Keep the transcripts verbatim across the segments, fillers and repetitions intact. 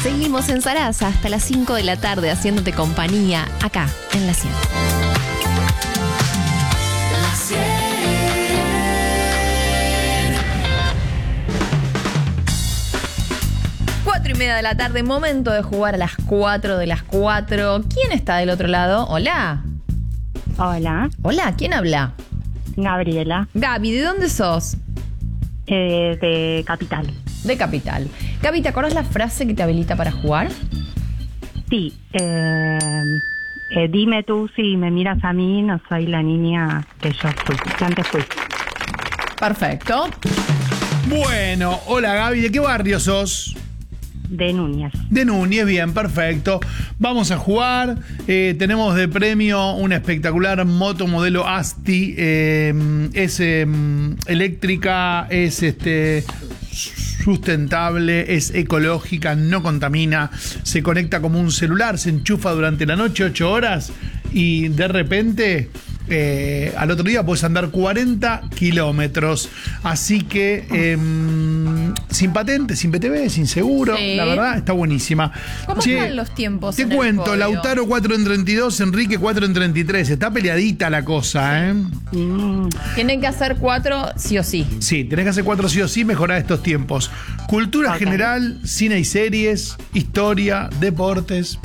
Seguimos en Sarasa hasta las cinco de la tarde haciéndote compañía acá en La cien. La cien. Cuatro y media de la tarde, momento de jugar a las cuatro de las cuatro. ¿Quién está del otro lado? Hola. Hola, Hola, ¿quién habla? Gabriela, Gaby, ¿de dónde sos? eh, de Capital. De Capital. Gaby, ¿te acordás la frase que te habilita para jugar? Sí, eh, eh, dime tú si me miras a mí, no soy la niña que yo fui, que antes fui. Perfecto. Bueno, hola Gaby, ¿de qué barrio sos? De Núñez. De Núñez, bien, perfecto. Vamos a jugar. Eh, tenemos de premio una espectacular moto modelo Asti. Eh, es eh, eléctrica, es este sustentable, es ecológica, no contamina, se conecta como un celular, se enchufa durante la noche, ocho horas, y de repente... Eh, al otro día puedes andar cuarenta kilómetros. Así que eh, sin patente, sin P T V, sin seguro. Sí. La verdad, está buenísima. ¿Cómo Che, están los tiempos Te en el cuento, podio? Lautaro cuatro en treinta y dos, Enrique cuatro en treinta y tres. Está peleadita la cosa, ¿eh? Mm, Tienen que hacer cuatro sí o sí. Sí, tenés que hacer cuatro sí o sí, mejorar estos tiempos. Cultura Ok. general, cine y series, historia, deportes.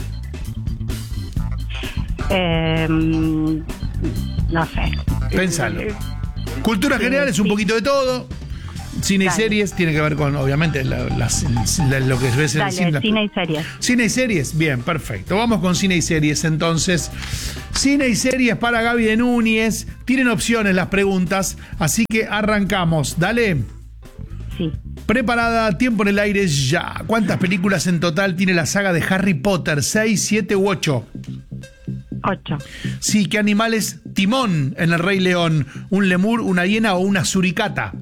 eh, no sé. Pensalo. Eh, Cultura sí, general es un sí. poquito de todo. Cine y Dale. series tiene que ver con, obviamente, la- las- la- lo que ves en el Dale, cine. las- cine y series. Cine y series, bien, perfecto. Vamos con cine y series entonces. Cine y series para Gaby de Núñez. Tienen opciones las preguntas, así que arrancamos. Dale. Sí. Preparada, tiempo en el aire ya. ¿Cuántas películas en total tiene la saga de Harry Potter? ¿Seis, siete u ocho? Ocho. Sí, ¿qué animal es Timón en El Rey León? ¿Un lemur, una hiena o una suricata?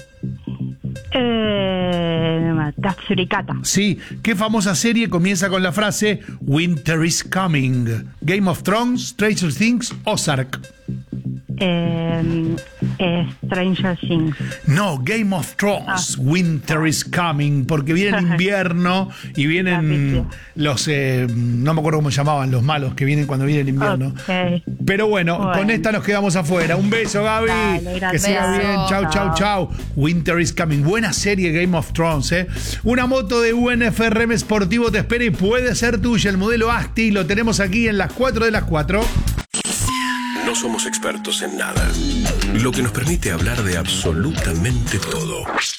Eh, Tatsurikata. Sí, ¿qué famosa serie comienza con la frase Winter is coming? ¿Game of Thrones, Stranger Things, Ozark? Eh, eh, Stranger Things. No, Game of Thrones, Ah. Winter is coming, porque viene el invierno y vienen Ya, los, eh, no me acuerdo cómo se llamaban, los malos que vienen cuando viene el invierno. Ok. Pero bueno, Bueno. con esta nos quedamos afuera. Un beso, Gaby. Dale, gracias. Que siga Beso. bien. Chau, chau, chau. Winter is coming. Buena serie Game of Thrones, ¿eh? Una moto de U N F R M Sportivo te espera y puede ser tuya. El modelo Asti lo tenemos aquí en las cuatro de las cuatro. No somos expertos en nada, lo que nos permite hablar de absolutamente todo.